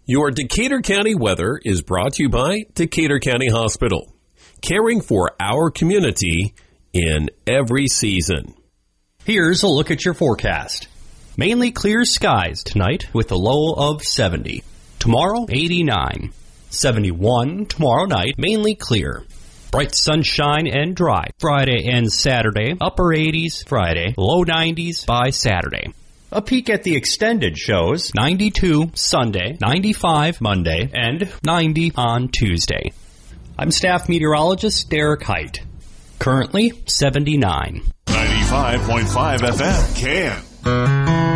Your Decatur County weather is brought to you by Decatur County Hospital, caring for our community in every season. Here's a look at your forecast. Mainly clear skies tonight with a low of 70. Tomorrow, 89. 71 tomorrow night, mainly clear. Bright sunshine and dry Friday and Saturday. Upper 80s Friday, low 90s by Saturday. A peek at the extended shows 92 Sunday, 95 Monday, and 90 on Tuesday. I'm staff meteorologist Derek Height. Currently 79. 95.5 FM. Can.